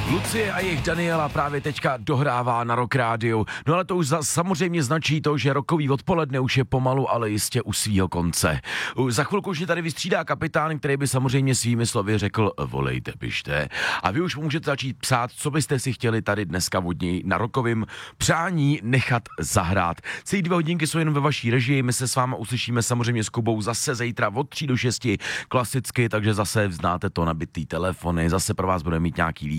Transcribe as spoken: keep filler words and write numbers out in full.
Lucie a jejich Daniela právě teďka dohrává na Rock Rádiu. No ale to už za, samozřejmě značí to, že rokový odpoledne už je pomalu, ale jistě u svýho konce. Za chvilku už je tady vystřídá kapitán, který by samozřejmě svými slovy řekl volejte, pište. A vy už můžete začít psát, co byste si chtěli tady dneska od něj na rokovým přání nechat zahrát. Celý dvě hodinky jsou jen ve vaší režii, my se s váma uslyšíme samozřejmě s Kubou zase zítra od tří do šesti klasicky, takže zase znáte to, nabitý telefony, zase pro vás budeme mít nějaký